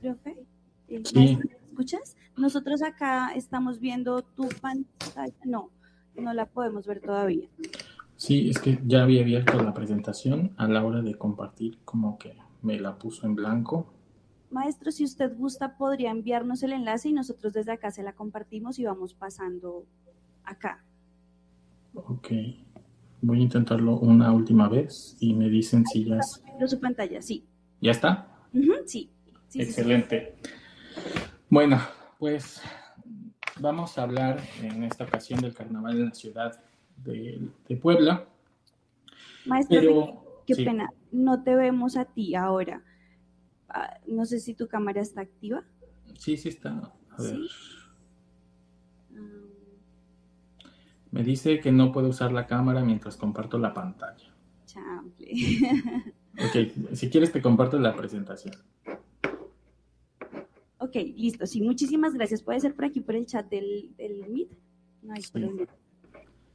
profe. Sí. Maestro, ¿me escuchas? Nosotros acá estamos viendo tu pantalla. No, no la podemos ver todavía. Sí, es que ya había abierto la presentación a la hora de compartir, como que me la puso en blanco. Maestro, si usted gusta, podría enviarnos el enlace y nosotros desde acá se la compartimos y vamos pasando acá. Ok, voy a intentarlo una última vez y me dicen si ya, Viendo su pantalla, sí. ¿ya está. Sí. Excelente. Bueno, pues vamos a hablar en esta ocasión del carnaval en la ciudad de Puebla. Maestro, Pero, qué sí, pena, no te vemos a ti ahora. No sé si tu cámara está activa. sí está. A ver. Sí. Me dice que no puedo usar la cámara mientras comparto la pantalla. Chample. Ok, si quieres te comparto la presentación. Ok, listo. Sí, muchísimas gracias. Puede ser por aquí, por el chat del Meet. No hay problema.